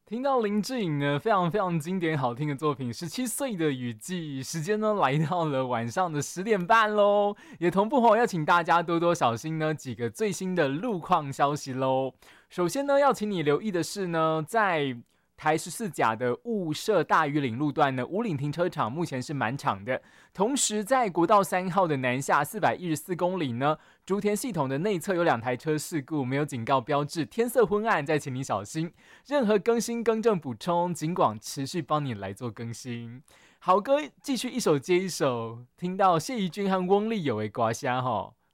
听到林志颖呢非常非常经典好听的作品《17岁的雨季》，时间呢来到了晚上的10点半喽，也同步要请大家多多小心呢几个最新的路况消息喽。首先呢要请你留意的是呢，在台14甲的雾社大屿岭路段呢，五岭停车场目前是满场的。同时，在国道3号的南下414公里呢，竹田系统的内侧有2台车事故，没有警告标志，天色昏暗，再请你小心。任何更新、更正、补充，尽管持续帮你来做更新。好歌继续一首接一首，听到谢怡君和翁立友的刮虾哈。